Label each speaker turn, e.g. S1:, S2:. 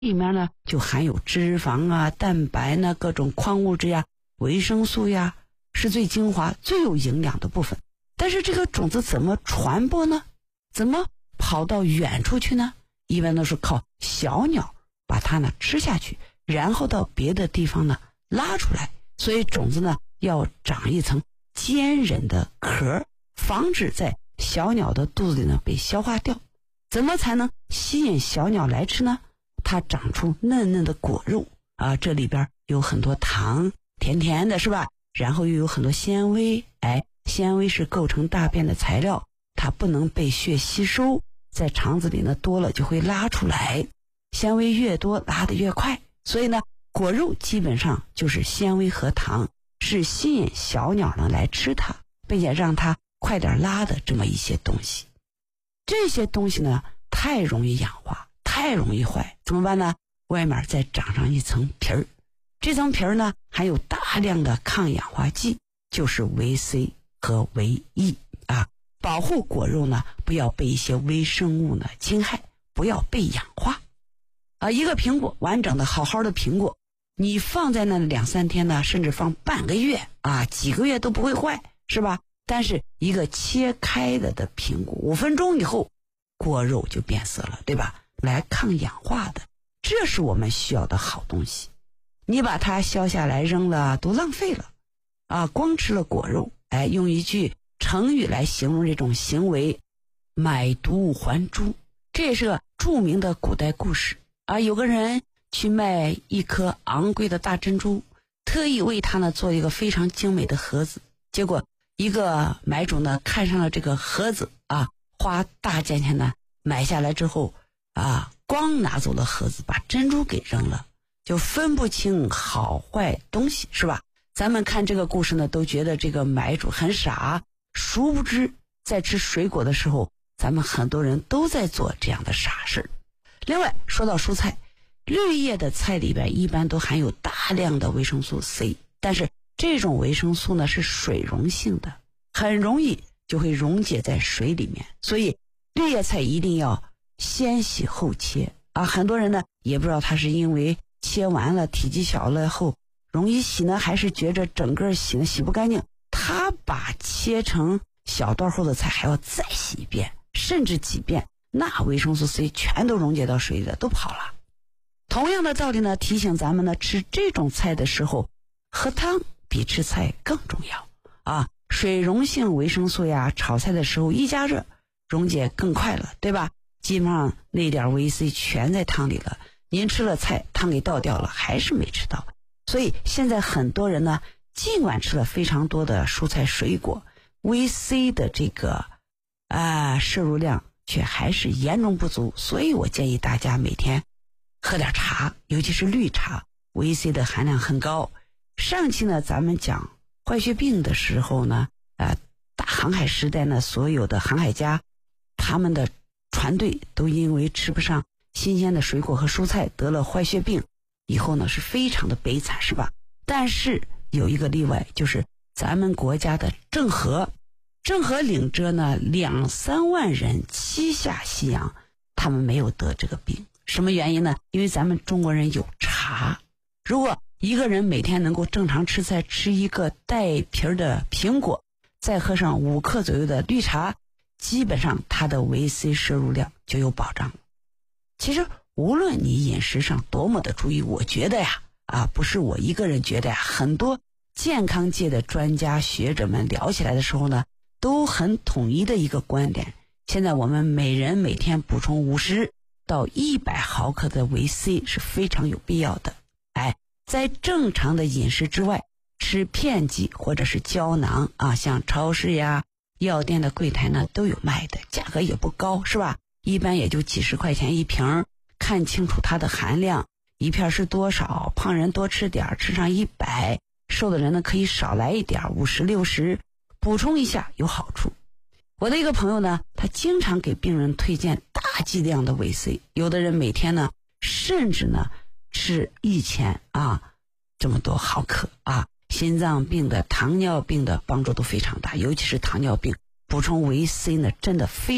S1: 里面呢就含有脂肪啊、蛋白呢、各种矿物质呀、维生素呀，是最精华、最有营养的部分。但是这个种子怎么传播呢？怎么跑到远处去呢？一般都是靠小鸟把它呢吃下去，然后到别的地方呢拉出来。所以种子呢要长一层坚韧的壳，防止在小鸟的肚子里呢被消化掉。怎么才能吸引小鸟来吃呢？它长出嫩嫩的果肉啊，这里边有很多糖，甜甜的是吧？然后又有很多纤维，纤维是构成大便的材料，它不能被血吸收，在肠子里呢多了就会拉出来，纤维越多拉得越快。所以呢果肉基本上就是纤维和糖，是吸引小鸟呢来吃它，并且让它快点拉的这么一些东西。这些东西呢太容易氧化，太容易坏，怎么办呢？外面再长上一层皮儿，这层皮儿呢含有大量的抗氧化剂，就是维 C 和维 E 啊，保护果肉呢不要被一些微生物呢侵害，不要被氧化啊。一个苹果完整的好好的苹果，你放在那2-3天呢，甚至放半个月啊，几个月都不会坏，是吧？但是一个切开了的苹果5分钟以后果肉就变色了，对吧？来抗氧化的，这是我们需要的好东西。你把它削下来扔了都浪费了啊！光吃了果肉，用一句成语来形容这种行为，买椟还珠。这也是个著名的古代故事啊。有个人去卖一颗昂贵的大珍珠，特意为它呢做一个非常精美的盒子，结果一个买主呢看上了这个盒子啊，花大价钱呢买下来之后啊，光拿走了盒子，把珍珠给扔了，就分不清好坏东西，是吧？咱们看这个故事呢都觉得这个买主很傻，殊不知在吃水果的时候，咱们很多人都在做这样的傻事。另外说到蔬菜，绿叶的菜里边一般都含有大量的维生素 C， 但是这种维生素呢是水溶性的，很容易就会溶解在水里面，所以绿叶菜一定要先洗后切啊。很多人呢也不知道它是因为切完了体积小了后容易洗呢，还是觉着整个洗呢洗不干净，他把切成小段后的菜还要再洗一遍，甚至几遍，那维生素 C 全都溶解到水里了，都跑了。同样的道理呢，提醒咱们呢吃这种菜的时候，喝汤比吃菜更重要啊。水溶性维生素呀，炒菜的时候一加热溶解更快了，对吧？基本上那点维 C 全在汤里了，您吃了菜汤给倒掉了，还是没吃到。所以现在很多人呢尽管吃了非常多的蔬菜水果，维 C 的这个摄入量却还是严重不足。所以我建议大家每天喝点茶，尤其是绿茶，维 C 的含量很高。上期呢咱们讲坏血病的时候呢，大航海时代呢，所有的航海家他们的船队都因为吃不上新鲜的水果和蔬菜得了坏血病，以后呢是非常的悲惨，是吧？但是有一个例外，就是咱们国家的郑和领着呢2-3万人7下西洋，他们没有得这个病。什么原因呢？因为咱们中国人有茶。如果一个人每天能够正常吃菜，吃一个带皮的苹果，再喝上5克左右的绿茶，基本上他的维 C 摄入量就有保障了。其实无论你饮食上多么的注意，我觉得呀不是我一个人觉得呀，很多健康界的专家学者们聊起来的时候呢，都很统一的一个观点，现在我们每人每天补充50到100毫克的维 C 是非常有必要的。在正常的饮食之外，吃片剂或者是胶囊像超市呀、药店的柜台呢都有卖的，价格也不高，是吧？一般也就几十块钱一瓶，看清楚它的含量，一片是多少，胖人多吃点，吃上100，瘦的人呢可以少来一点，50、60，补充一下有好处。我的一个朋友呢，他经常给病人推荐大剂量的维 C， 有的人每天呢甚至呢吃1000这么多毫克心脏病的、糖尿病的帮助都非常大，尤其是糖尿病，补充维 C 呢真的非